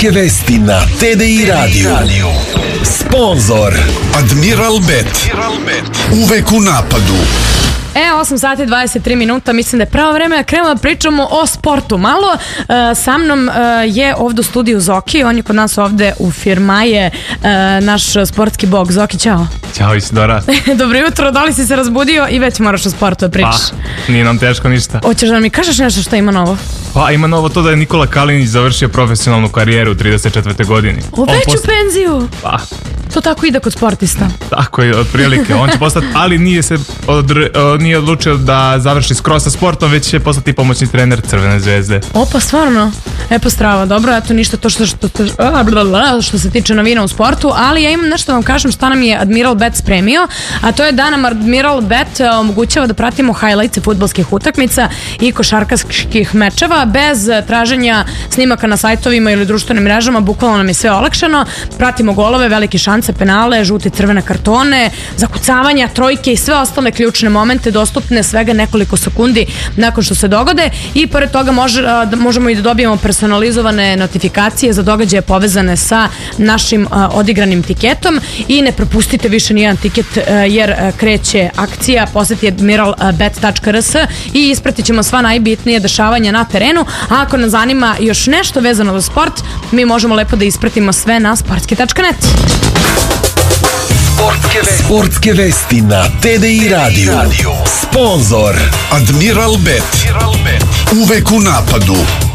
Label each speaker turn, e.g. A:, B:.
A: Sportske vesti na TDI Radio. Sponzor Admiral Bet. Uvek u napadu.
B: 8 sati 23 minuta, mislim da je pravo vreme da krenemo da pričamo o sportu malo. Sa mnom je ovde u studiju Zoki, on je kod nas ovde u Firmaje, naš sportski bog. Zoki, ćao.
C: Ćao Isidora.
B: Dobro jutro, da li si se razbudio i već moraš o sportu da pričaš?
C: Pa, nije nam teško ništa.
B: Hoćeš da mi kažeš nešto što ima novo?
C: Pa ima novo to da je Nikola Kalinić završio profesionalnu karijeru u 34. godini.
B: U veću penziju?
C: Pa.
B: To tako ide kod sportista.
C: Tako je, otprilike. On će postati, ali nije odlučio da završi skroz sa sportom, već će postati pomoćni trener Crvene zvezde.
B: Opa, stvarno? Pa strava, dobro, eto ništa to što se tiče novina u sportu, ali ja imam nešto da vam kažem šta nam je Admiral Bet spremio, a to je da nam Admiral Bet omogućava da pratimo highlights fudbalskih utakmica i košarkaških mečeva bez traženja snimaka na sajtovima ili društvenim mrežama. Bukvalno nam je sve olakšano, pratimo golove, velike šanse, penale, žute, crvene kartone, zakucavanja, trojke i sve ostale ključne momente dostupne svega nekoliko sekundi nakon što se dogode, i pored toga možemo i da dobijemo personalizovane notifikacije za događaje povezane sa našim odigranim tiketom. I ne propustite više nijedan tiket jer kreće akcija. Poseti admiralbet.rs i ispratit ćemo sva najbitnije dešavanja na terenu. A ako nas zanima još nešto vezano za sport, mi možemo lepo da ispratimo sve na sportski.net.
A: Sportske vesti na TDI Radio. Sponzor Admiral Bet. Uvek u napadu.